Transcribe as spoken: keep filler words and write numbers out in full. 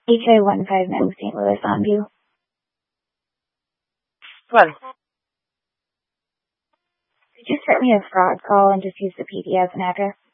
H I one five nine Saint Louis on view. Well, Could you start me a fraud call and just use the P D as an address?